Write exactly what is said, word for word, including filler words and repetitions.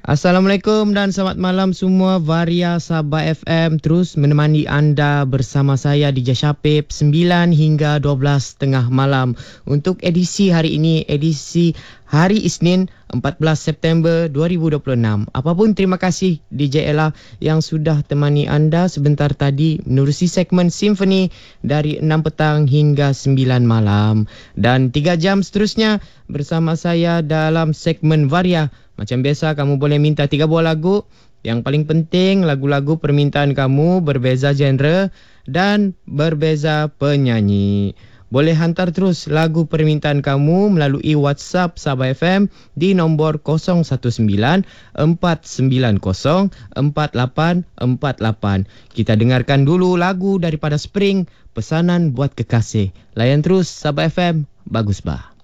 Assalamualaikum dan selamat malam semua. Varia Sabah F M terus menemani anda bersama saya D J Syapib sembilan hingga dua belas tengah malam. Untuk edisi hari ini, edisi hari Isnin empat belas September dua ribu dua puluh enam. Apapun terima kasih D J Ella yang sudah temani anda sebentar tadi menerusi segmen Simfoni dari enam petang hingga sembilan malam. Dan tiga jam seterusnya bersama saya dalam segmen Varia. Macam biasa, kamu boleh minta tiga buah lagu. Yang paling penting, lagu-lagu permintaan kamu berbeza genre dan berbeza penyanyi. Boleh hantar terus lagu permintaan kamu melalui WhatsApp Sabah F M di nombor kosong satu sembilan empat sembilan kosong empat lapan empat lapan. Kita dengarkan dulu lagu daripada Spring, Pesanan Buat Kekasih. Layan terus Sabah F M, bagus bah.